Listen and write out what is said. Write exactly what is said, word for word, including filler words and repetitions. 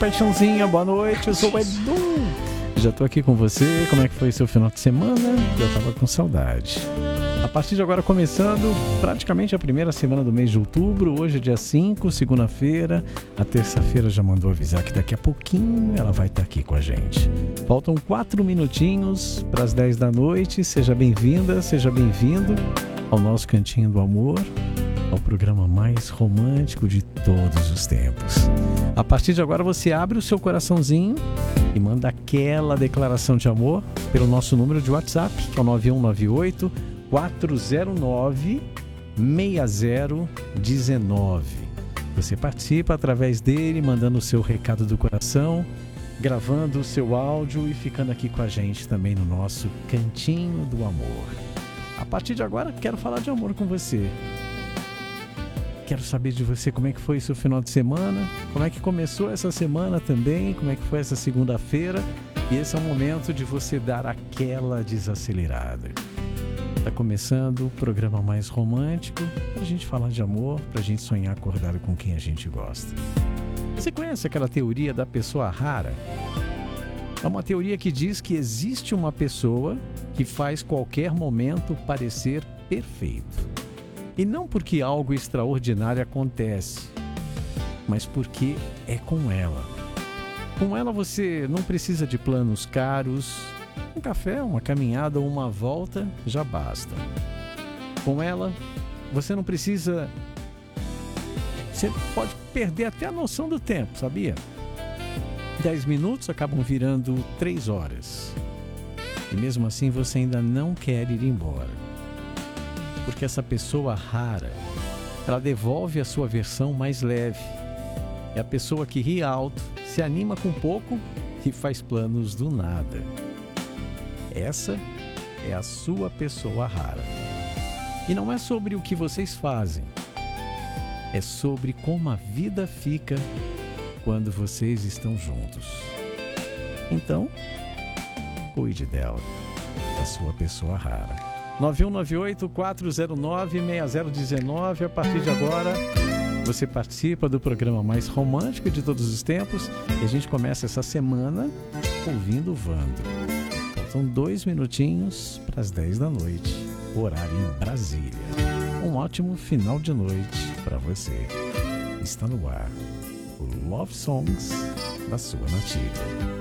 paixãozinha, boa noite, eu sou o Edu. Já tô aqui com você, como é que foi seu final de semana? Eu tava com saudade. A partir de agora começando praticamente a primeira semana do mês de outubro, hoje é dia cinco, segunda-feira. A terça-feira já mandou avisar que daqui a pouquinho ela vai estar aqui com a gente. Faltam quatro minutinhos para as dez da noite, seja bem-vinda, seja bem-vindo ao nosso Cantinho do Amor, ao programa mais romântico de todos os tempos. A partir de agora você abre o seu coraçãozinho e manda aquela declaração de amor pelo nosso número de WhatsApp, que é o nove um nove oito, quatro zero nove, seis zero um nove. Você participa através dele, mandando o seu recado do coração, gravando o seu áudio e ficando aqui com a gente também no nosso Cantinho do Amor. A partir de agora quero falar de amor com você. Quero saber de você como é que foi seu final de semana, como é que começou essa semana também, como é que foi essa segunda-feira. E esse é o momento de você dar aquela desacelerada. Tá começando o programa mais romântico pra gente falar de amor, pra gente sonhar acordado com quem a gente gosta. Você conhece aquela teoria da pessoa rara? É uma teoria que diz que existe uma pessoa que faz qualquer momento parecer perfeito. E não porque algo extraordinário acontece, mas porque é com ela. Com ela você não precisa de planos caros. Um café, uma caminhada ou uma volta já basta. Com ela você não precisa... Você pode perder até a noção do tempo, sabia? Dez minutos acabam virando três horas. E mesmo assim você ainda não quer ir embora. Porque essa pessoa rara, ela devolve a sua versão mais leve. É a pessoa que ri alto, se anima com pouco e faz planos do nada. Essa é a sua pessoa rara. E não é sobre o que vocês fazem. É sobre como a vida fica quando vocês estão juntos. Então, cuide dela, da sua pessoa rara. nove um nove oito, quatro zero nove, seis zero um nove. A partir de agora, você participa do programa mais romântico de todos os tempos. E a gente começa essa semana ouvindo o Vando. Faltam dois minutinhos para as dez da noite, horário em Brasília. Um ótimo final de noite para você. Está no ar o Love Songs da sua Nativa.